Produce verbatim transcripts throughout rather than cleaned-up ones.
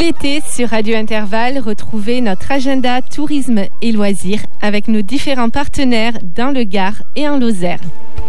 l'été, sur Radio Intervalle, retrouvez notre agenda tourisme et loisirs avec nos différents partenaires dans le Gard et en Lozère.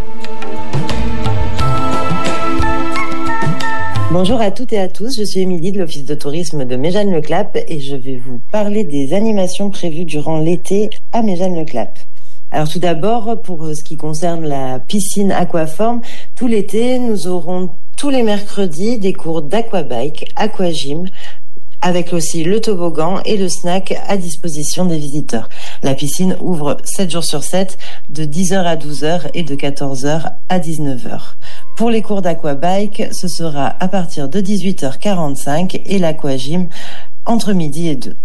Bonjour à toutes et à tous, je suis Émilie de l'Office de tourisme de Méjeanne-le-Clap et je vais vous parler des animations prévues durant l'été à Méjeanne-le-Clap. Alors tout d'abord, pour ce qui concerne la piscine aquaforme, tout l'été, nous aurons tous les mercredis des cours d'aquabike, aquagym, avec aussi le toboggan et le snack à disposition des visiteurs. La piscine ouvre sept jours sur sept, de dix heures à douze heures et de quatorze heures à dix-neuf heures. Pour les cours d'aquabike, ce sera à partir de dix-huit heures quarante-cinq et l'aquagym entre midi et deux.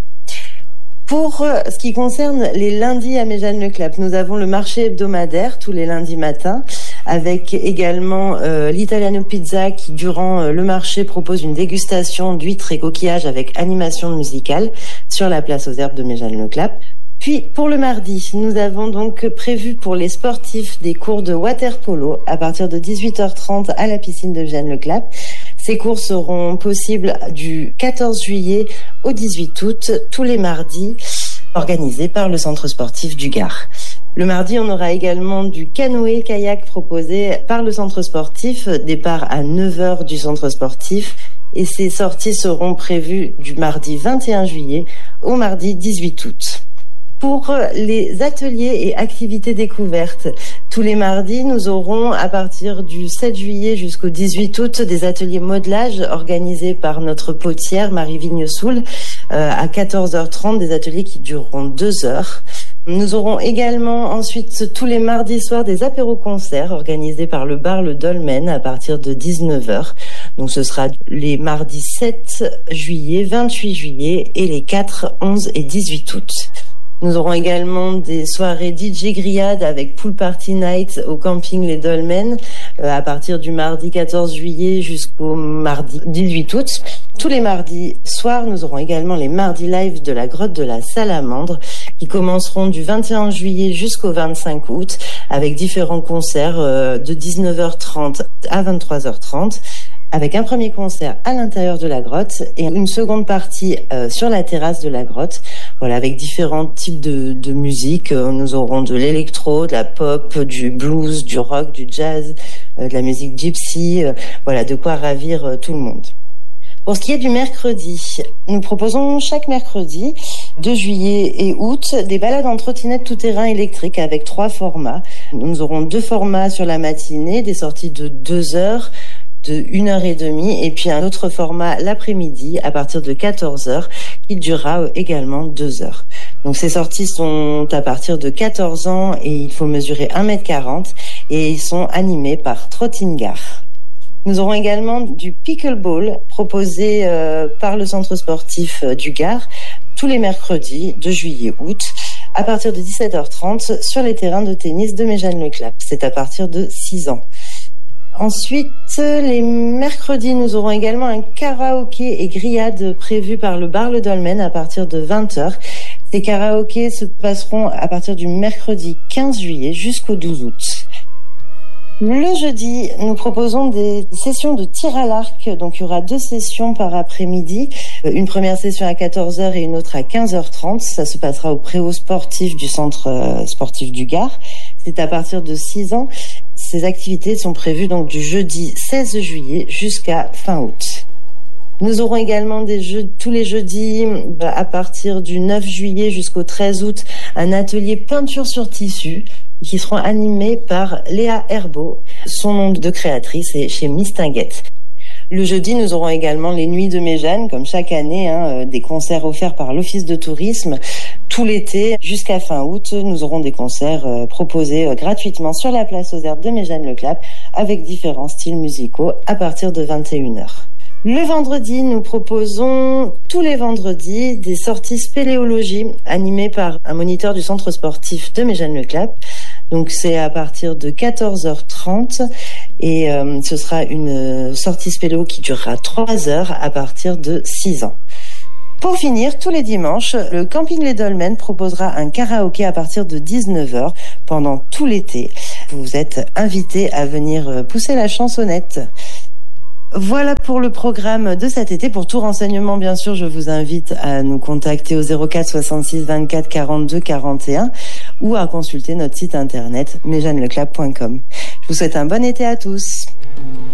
Pour ce qui concerne les lundis à Méjeanne-le-Clap, nous avons le marché hebdomadaire tous les lundis matins, avec également euh, l'Italiano Pizza qui, durant euh, le marché, propose une dégustation d'huîtres et coquillages avec animation musicale sur la place aux Herbes de Méjeanne-le-Clap. Puis, pour le mardi, nous avons donc prévu pour les sportifs des cours de water polo à partir de dix-huit heures trente à la piscine de Méjeanne-le-Clap. Ces cours seront possibles du quatorze juillet au dix-huit août, tous les mardis, organisés par le centre sportif du Gard. Le mardi, on aura également du canoë-kayak proposé par le centre sportif, départ à neuf heures du centre sportif. Et ces sorties seront prévues du mardi vingt et un juillet au mardi dix-huit août. Pour les ateliers et activités découvertes, tous les mardis, nous aurons à partir du sept juillet jusqu'au dix-huit août des ateliers modelage organisés par notre potière Marie Vignesoul euh, à quatorze heures trente, des ateliers qui dureront deux heures. Nous aurons également ensuite tous les mardis soirs des apéros-concerts organisés par le bar Le Dolmen à partir de dix-neuf heures. Donc ce sera les mardis sept juillet, vingt-huit juillet et les quatre, onze et dix-huit août. Nous aurons également des soirées D J grillades avec Pool Party Night au camping Les Dolmen euh, à partir du mardi quatorze juillet jusqu'au mardi dix-huit août. Tous les mardis soirs, nous aurons également les mardis live de la grotte de la Salamandre qui commenceront du vingt et un juillet jusqu'au vingt-cinq août avec différents concerts euh, de dix-neuf heures trente à vingt-trois heures trente. Avec un premier concert à l'intérieur de la grotte et une seconde partie euh, sur la terrasse de la grotte. Voilà, avec différents types de, de musique. Euh, nous aurons de l'électro, de la pop, du blues, du rock, du jazz, euh, de la musique gypsy. Euh, voilà, de quoi ravir euh, tout le monde. Pour ce qui est du mercredi, nous proposons chaque mercredi, deux juillet et août, des balades en trottinette tout-terrain électrique avec trois formats. Nous aurons deux formats sur la matinée, des sorties de deux heures, de une heure et demie, et puis un autre format l'après-midi à partir de quatorze heures qui durera également deux heures. Donc ces sorties sont à partir de quatorze ans et il faut mesurer un mètre quarante et ils sont animés par Trottingar. Nous aurons également du pickleball proposé euh, par le centre sportif euh, du Gard tous les mercredis de juillet-août à partir de dix-sept heures trente sur les terrains de tennis de Méjeanne-le-Clap. C'est à partir de six ans. Ensuite, les mercredis, nous aurons également un karaoké et grillade prévu par le bar Le Dolmen à partir de vingt heures. Ces karaokés se passeront à partir du mercredi quinze juillet jusqu'au douze août. Le jeudi, nous proposons des sessions de tir à l'arc. Donc, il y aura deux sessions par après-midi. Une première session à quatorze heures et une autre à quinze heures trente. Ça se passera au préau sportif du centre sportif du Gard. C'est à partir de six ans. Ces activités sont prévues donc du jeudi seize juillet jusqu'à fin août. Nous aurons également des jeux, tous les jeudis à partir du neuf juillet jusqu'au treize août un atelier peinture sur tissu qui seront animés par Léa Herbeau. Son nom de créatrice est chez Mistinguette. Le jeudi, nous aurons également les Nuits de Méjeanne, comme chaque année, hein, des concerts offerts par l'Office de tourisme. Tout l'été, jusqu'à fin août, nous aurons des concerts euh, proposés euh, gratuitement sur la place aux Herbes de Méjeanne-le-Clap avec différents styles musicaux à partir de vingt et une heures. Le vendredi, nous proposons tous les vendredis des sorties spéléologie animées par un moniteur du centre sportif de Méjeanne-le-Clap. Donc c'est à partir de quatorze heures trente et euh, ce sera une sortie spéléo qui durera trois heures à partir de six ans. Pour finir, tous les dimanches, le camping Les Dolmen proposera un karaoké à partir de dix-neuf heures pendant tout l'été. Vous êtes invités à venir pousser la chansonnette. Voilà pour le programme de cet été. Pour tout renseignement, bien sûr, je vous invite à nous contacter au zéro quatre soixante-six vingt-quatre quarante-deux quarante et un ou à consulter notre site internet méjeanne le clap point com. Je vous souhaite un bon été à tous.